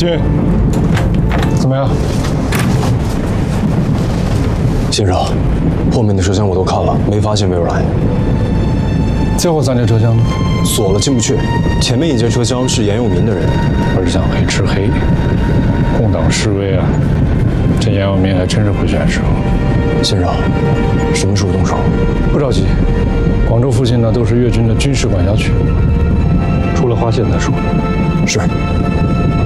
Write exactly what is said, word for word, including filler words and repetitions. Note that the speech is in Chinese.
进。怎么样？ 先生，后面的车厢我都看了，没发现魏如来。 最后三节车厢呢？ 锁了，进不去。前面一节车厢是严有民的人， 而想黑吃黑，共党示威啊！这严有民还真是会选时候。 先生，什么时候动手？ 不着急，广州附近呢都是越军的军事管辖区，出了花县再说。 是。